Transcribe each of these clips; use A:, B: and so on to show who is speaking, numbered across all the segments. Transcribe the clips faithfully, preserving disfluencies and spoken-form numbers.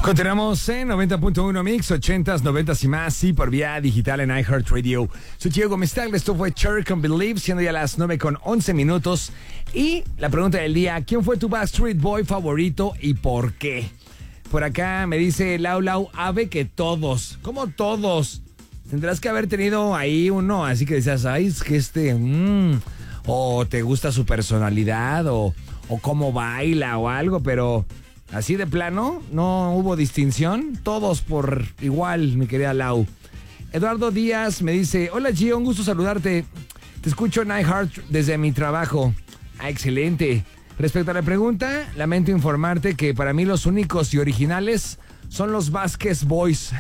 A: Continuamos en noventa punto uno Mix, ochentas, noventas y más, y por vía digital en iHeartRadio. Soy Diego Mistaglia, esto fue Cherry Can Believe, siendo ya las nueve con once minutos. Y la pregunta del día, ¿quién fue tu Backstreet Boy favorito y por qué? Por acá me dice Lau Lau Ave que todos. ¿Cómo todos? Tendrás que haber tenido ahí uno, así que decías, ay, es que este, mmm, o te gusta su personalidad, o, o cómo baila, o algo, pero... Así de plano, no hubo distinción, todos por igual, mi querida Lau. Eduardo Díaz me dice, hola Gio, un gusto saludarte. Te escucho en iHeart desde mi trabajo. Ah, excelente. Respecto a la pregunta, lamento informarte que para mí los únicos y originales son los Vasquez Boys.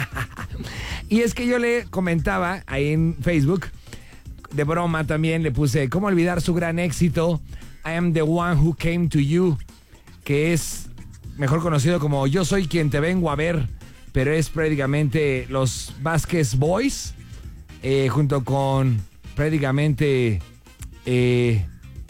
A: Y es que yo le comentaba ahí en Facebook, de broma también le puse, ¿cómo olvidar su gran éxito? I am the one who came to you, que es... mejor conocido como Yo soy quien te vengo a ver, pero es prácticamente los Vasquez Boys, eh, junto con prácticamente, eh,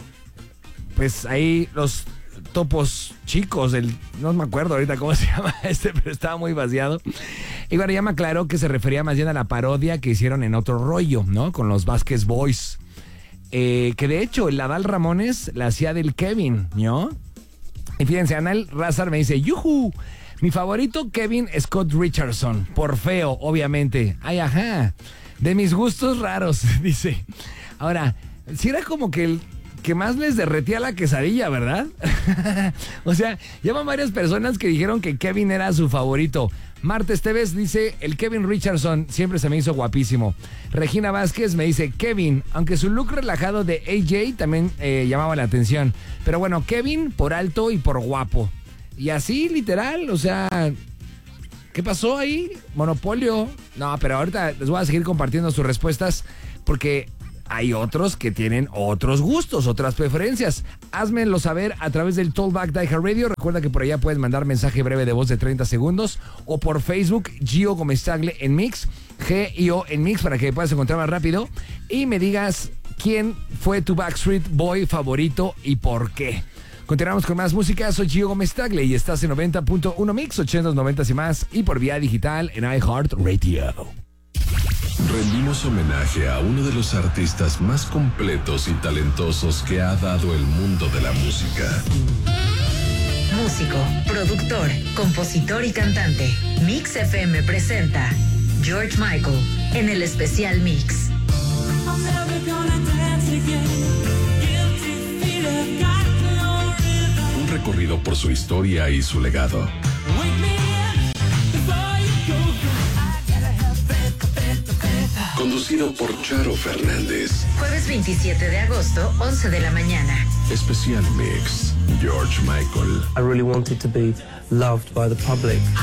A: pues ahí los Topos Chicos, el, no me acuerdo ahorita cómo se llama este, pero estaba muy vaciado. Y bueno, ya me aclaró que se refería más bien a la parodia que hicieron en Otro Rollo, ¿no? Con los Vasquez Boys. Eh, que de hecho, el Adal Ramones la hacía del Kevin, ¿no? Y fíjense, Anal Razar me dice, ¡yuhu! Mi favorito, Kevin Scott Richardson. Por feo, obviamente. Ay, ajá. De mis gustos raros, dice. Ahora, si era como que el que más les derretía la quesadilla, ¿verdad? O sea, llaman varias personas que dijeron que Kevin era su favorito. Marta Esteves dice, el Kevin Richardson siempre se me hizo guapísimo. Regina Vázquez me dice, Kevin, aunque su look relajado de A J también eh, llamaba la atención. Pero bueno, Kevin por alto y por guapo. Y así, literal, o sea, ¿qué pasó ahí? Monopolio. No, pero ahorita les voy a seguir compartiendo sus respuestas porque... hay otros que tienen otros gustos, otras preferencias. Házmelo saber a través del Tollback de iHeartRadio. Recuerda que por allá puedes mandar mensaje breve de voz de treinta segundos. O por Facebook, Gio Gomestagle en Mix, G I O en Mix, para que puedas encontrar más rápido. Y me digas quién fue tu Backstreet Boy favorito y por qué. Continuamos con más música. Soy Gio Gomestagle y estás en noventa punto uno Mix, ochentas, noventas y más. Y por vía digital en iHeartRadio.
B: Rendimos homenaje a uno de los artistas más completos y talentosos que ha dado el mundo de la música.
C: Músico, productor, compositor y cantante. Mix F M presenta George Michael en el especial Mix.
B: Un recorrido por su historia y su legado. Conducido por Charo Fernández.
C: Jueves veintisiete de agosto, once de la mañana.
B: Especial Mix, George Michael.
D: I really wanted to be loved by the public.